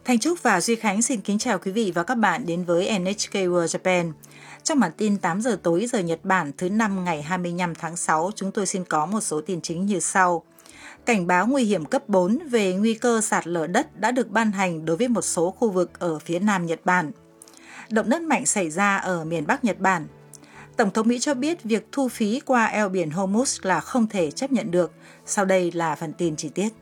Thanh Trúc và Duy Khánh xin kính chào quý vị và các bạn đến với NHK World Japan. Trong bản tin 8 giờ tối giờ Nhật Bản thứ 5 ngày 25 tháng 6, chúng tôi xin có một số tin chính như sau. Cảnh báo nguy hiểm cấp 4 về nguy cơ sạt lở đất đã được ban hành đối với một số khu vực ở phía nam Nhật Bản. Động đất mạnh xảy ra ở miền Bắc Nhật Bản. Tổng thống Mỹ cho biết việc thu phí qua eo biển Hormuz là không thể chấp nhận được. Sau đây là phần tin chi tiết.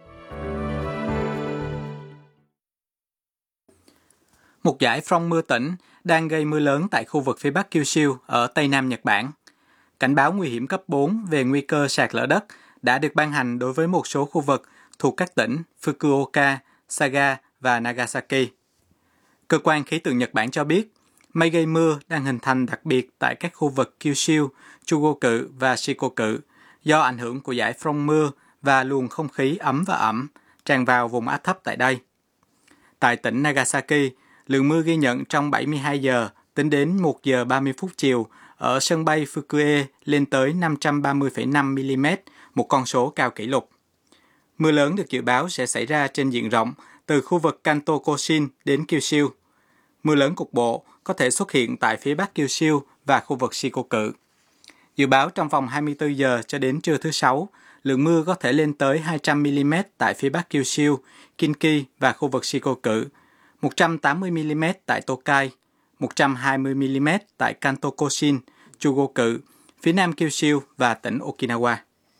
Một dải phong mưa tĩnh đang gây mưa lớn tại khu vực phía Bắc Kyushu ở Tây Nam Nhật Bản. Cảnh báo nguy hiểm cấp 4 về nguy cơ sạt lở đất đã được ban hành đối với một số khu vực thuộc các tỉnh Fukuoka, Saga và Nagasaki. Cơ quan khí tượng Nhật Bản cho biết, mây gây mưa đang hình thành đặc biệt tại các khu vực Kyushu, Chugoku và Shikoku do ảnh hưởng của dải phong mưa và luồng không khí ấm và ẩm tràn vào vùng áp thấp tại đây. Tại tỉnh Nagasaki, lượng mưa ghi nhận trong 72 giờ tính đến 1 giờ 30 phút chiều ở sân bay Fukue lên tới 530,5 mm, một con số cao kỷ lục. Mưa lớn được dự báo sẽ xảy ra trên diện rộng từ khu vực Kanto Koshin đến Kyushu. Mưa lớn cục bộ có thể xuất hiện tại phía Bắc Kyushu và khu vực Shikoku. Dự báo trong vòng 24 giờ cho đến trưa thứ Sáu, lượng mưa có thể lên tới 200 mm tại phía Bắc Kyushu, Kinki và khu vực Shikoku, 180 mm tại Tokai, 120 mm tại Kanto Koshin, Chugoku, phía nam Kyushu và tỉnh Okinawa.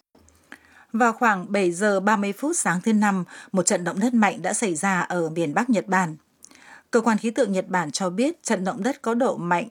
Vào khoảng 7 giờ 30 phút sáng thứ Năm, một trận động đất mạnh đã xảy ra ở miền Bắc Nhật Bản. Cơ quan khí tượng Nhật Bản cho biết trận động đất có độ mạnh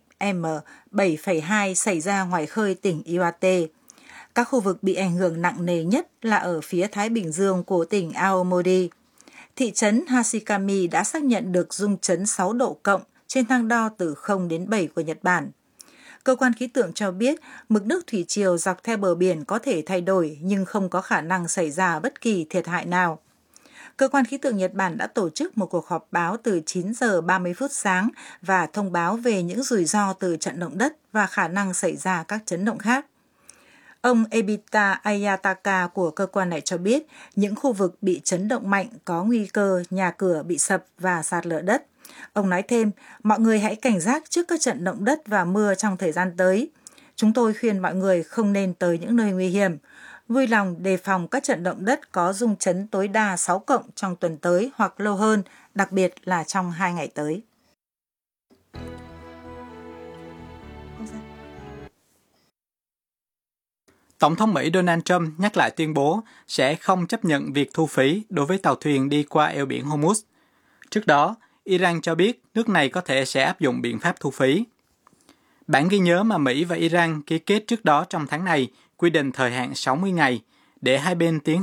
M7,2 xảy ra ngoài khơi tỉnh Iwate. Các khu vực bị ảnh hưởng nặng nề nhất là ở phía Thái Bình Dương của tỉnh Aomori. Thị trấn Hashikami đã xác nhận được rung chấn 6 độ cộng trên thang đo từ 0 đến 7 của Nhật Bản. Cơ quan khí tượng cho biết mực nước thủy triều dọc theo bờ biển có thể thay đổi nhưng không có khả năng xảy ra bất kỳ thiệt hại nào. Cơ quan khí tượng Nhật Bản đã tổ chức một cuộc họp báo từ 9 giờ 30 phút sáng và thông báo về những rủi ro từ trận động đất và khả năng xảy ra các chấn động khác. Ông Ebita Ayataka của cơ quan này cho biết những khu vực bị chấn động mạnh có nguy cơ nhà cửa bị sập và sạt lở đất. Ông nói thêm, mọi người hãy cảnh giác trước các trận động đất và mưa trong thời gian tới. Chúng tôi khuyên mọi người không nên tới những nơi nguy hiểm. Vui lòng đề phòng các trận động đất có rung chấn tối đa 6 cộng trong tuần tới hoặc lâu hơn, đặc biệt là trong 2 ngày tới. Tổng thống Mỹ Donald Trump nhắc lại tuyên bố sẽ không chấp nhận việc thu phí đối với tàu thuyền đi qua eo biển Hormuz. Trước đó, Iran cho biết nước này có thể sẽ áp dụng biện pháp thu phí. Bản ghi nhớ mà Mỹ và Iran ký kết trước đó trong tháng này quy định thời hạn 60 ngày để hai bên tiến